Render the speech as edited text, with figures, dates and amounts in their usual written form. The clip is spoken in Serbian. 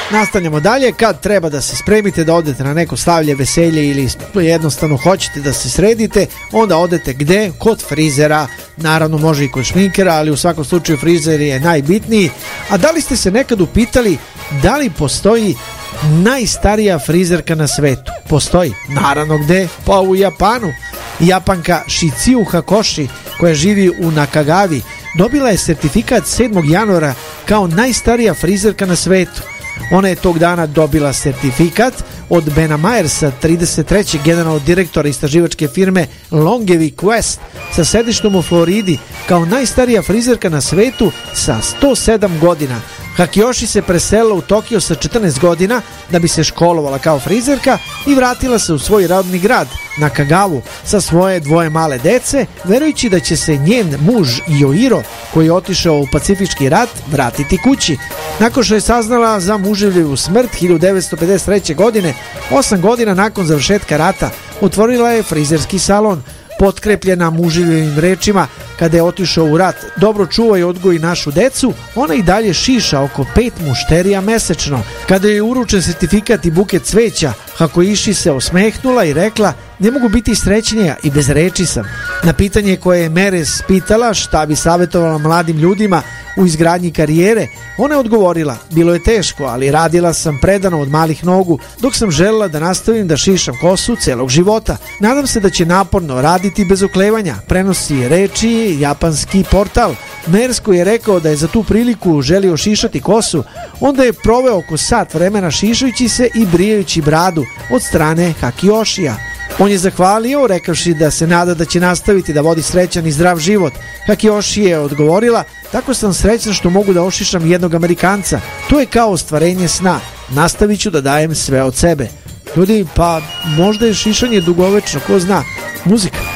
Nastavljamo dalje. Kad treba da se spremite da odete na neko slavlje, veselje ili jednostavno hoćete da se sredite, onda odete gde? Kod frizera. Naravno može i kod šminkera, ali u svakom slučaju frizer je najbitniji. A da li ste se nekad upitali da li postoji najstarija frizerka na svetu? Postoji. Naravno gde? Pa u Japanu. Japanka Shizuo Hakoshi, koja živi u Nakagavi, dobila je sertifikat 7. januara kao najstarija frizerka na svetu. Ona je tog dana dobila sertifikat od Bena Myersa, 33. generalnog direktora istraživačke firme Longevi Quest sa sedištom u Floridi, kao najstarija frizerka na svetu sa 107 godina. Hakiyoshi se preselila u Tokio sa 14 godina da bi se školovala kao frizerka i vratila se u svoj rodni grad, Nakagavu, sa svoje 2 male dece, verujući da će se njen muž Yohiro, koji je otišao u Pacifički rat, vratiti kući. Nakon što je saznala za muževljevu smrt 1953. godine, 8 godina nakon završetka rata, otvorila je frizerski salon. Potkrepljena muževljevim rečima, kada je otišao u rat, dobro čuvaj i odgoji našu decu, ona i dalje šiša oko 5 mušterija mesečno. Kada je uručen sertifikat i buket cveća, Hakoishi se osmehnula i rekla: ne mogu biti srećnija i bez reči sam. Na pitanje koje je Meres pitala šta bi savjetovala mladim ljudima u izgradnji karijere, ona je odgovorila: bilo je teško, ali radila sam predano od malih nogu dok sam željela da nastavim da šišam kosu celog života. Nadam se da će naporno raditi bez oklevanja, prenosi reči japanski portal. Meres, koji je rekao da je za tu priliku želio šišati kosu, onda je proveo oko sat vremena šišajući se i brijajući bradu od strane Hakiyoshija. On je zahvalio, rekavši da se nada da će nastaviti da vodi srećan i zdrav život. Hakiyoshi je odgovorila: tako sam srećna što mogu da ošišam jednog Amerikanca. To je kao ostvarenje sna. Nastavit ću da dajem sve od sebe. Ljudi, pa možda je šišanje dugovečno, ko zna. Muzika.